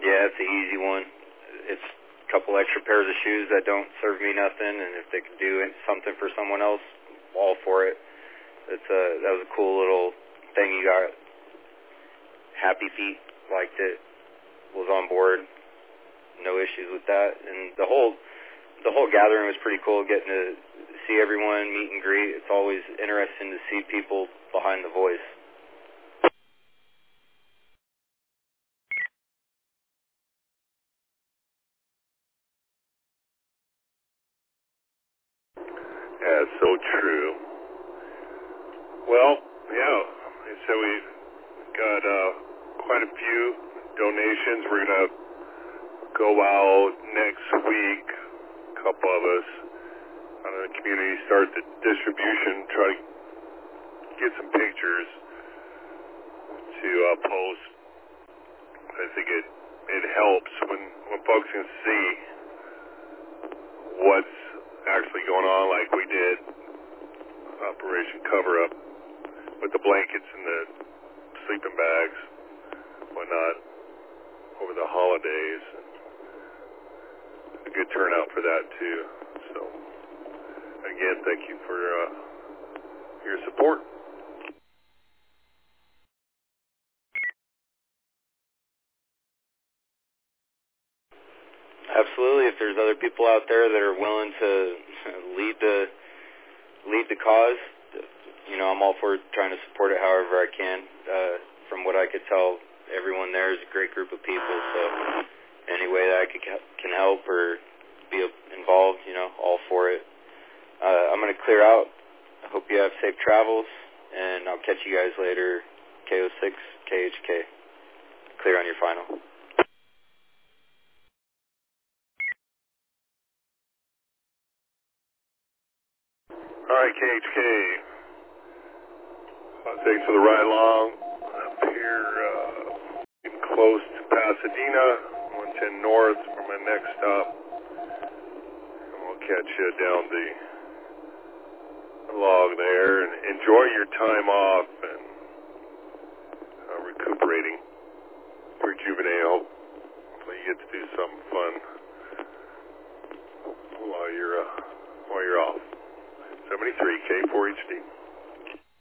Yeah, it's an easy one. It's a couple extra pairs of shoes that don't serve me nothing, and if they can do something for someone else, all for it. That was a cool little thing you got. Happy Feet liked it, was on board, no issues with that, and the whole gathering was pretty cool. Getting to see everyone, meet and greet. It's always interesting to see people behind the voice. Yeah, it's so true. Well, yeah, so we got quite a few donations. We're going to go out next week, a couple of us, out in the community, start the distribution, try to get some pictures to post. I think it helps when folks can see what's actually going on, like we did Operation Cover Up with the blankets and the sleeping bags, whatnot, over the holidays. A good turnout for that too. So again, thank you for your support. Absolutely. If there's other people out there that are willing to lead the cause, I'm all for trying to support it however I can. From what I could tell, everyone there is a great group of people. So any way that I can help or be involved, all for it. I'm going to clear out. I hope you have safe travels, and I'll catch you guys later. KO6, KHK. Clear on your final. All right, KHK. Thanks for the ride along. Up here, getting close to Pasadena, 110 north for my next stop. And we'll catch you down the log there, and enjoy your time off and recuperating, rejuvenating. Hopefully you get to do something fun while you're off. 73 K4HD.